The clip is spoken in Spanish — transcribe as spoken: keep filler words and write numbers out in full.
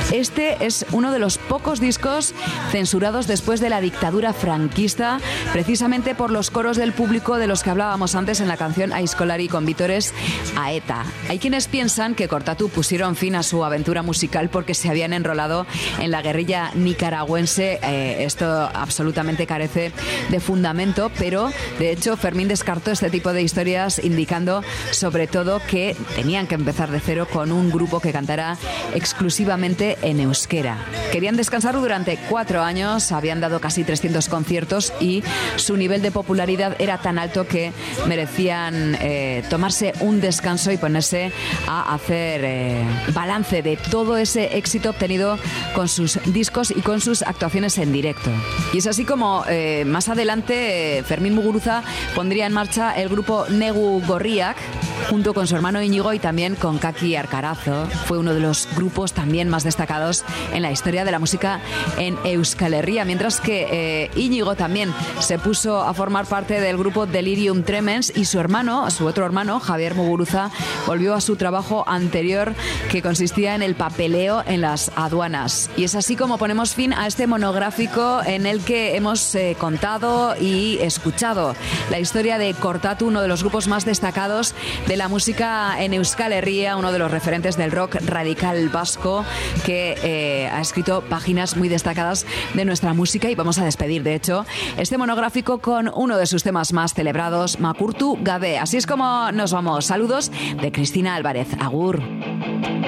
Este es uno de los pocos discos censurados después de la dictadura franquista, precisamente por los coros del público de los que hablábamos antes en la canción Aizkolari con Vítores a ETA. Hay quienes piensan que Kortatu pusieron fin a su aventura musical porque se habían enrolado en la guerrilla nicaragüense. Eh, esto absolutamente carece de fundamento, pero de hecho Fermín descartó este tipo de historias, indicando sobre todo que tenían que empezar de cero con un grupo que cantara exclusivamente en euskera. Querían descansar durante cuatro años, habían dado casi trescientos conciertos y su nivel de popularidad era tan alto que merecían eh, tomarse un descanso y ponerse a hacer eh, balance de todo ese éxito obtenido con sus discos y con sus actuaciones en directo. Y es así como eh, más adelante eh, Fermín Muguruza pondría en marcha el grupo Negu Gorriak junto con su hermano Íñigo y también con Kaki Arcarazo. Fue uno de los grupos también más destacados en la historia de la música en Euskal Herria, mientras que eh, Íñigo también se puso a formar parte del grupo Delirium Tremens y su hermano, su otro hermano, Javier Muguruza, volvió a su trabajo anterior que consistía en el papeleo en las aduanas. Y es así como ponemos fin a este monográfico en el que hemos eh, contado y escuchado la historia de Kortatu, uno de los grupos más destacados de la música en Euskal Herria, uno de los referentes del rock radical vasco que eh, ha escrito páginas muy destacadas de nuestra música. Y vamos a despedir, de hecho, este monográfico con uno de sus temas más celebrados, Makurtu Gabe. Así es como nos vamos. Saludos de Cristina Álvarez. Agur.